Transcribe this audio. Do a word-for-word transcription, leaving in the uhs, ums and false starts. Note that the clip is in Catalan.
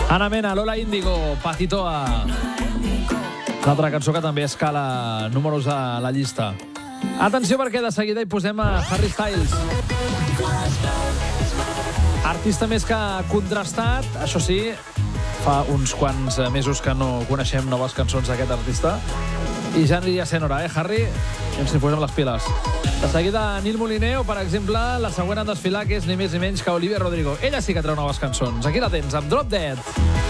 Ana Mena, Lola Índigo, Patitoa. Una altra cançó que també escala números a la llista. Atenció, perquè de seguida hi posem a Harry Styles. Artista més que contrastat, això sí, fa uns quants mesos que no coneixem noves cançons d'aquest artista. I ja aniria sent hora, eh, Harry? I ens hi posem les piles. De seguida, Nil Moliner, o, per exemple, la següent en desfilar, que és ni més ni menys que Olivia Rodrigo. Ella sí que treu noves cançons. Aquí la tens, amb Drop Dead.